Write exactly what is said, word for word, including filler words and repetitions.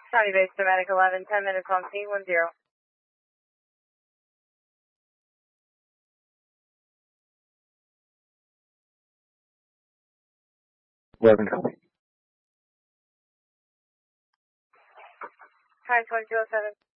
County base, Dominic eleven, ten minutes on scene, one zero. eleven copy. County twenty-two oh seven.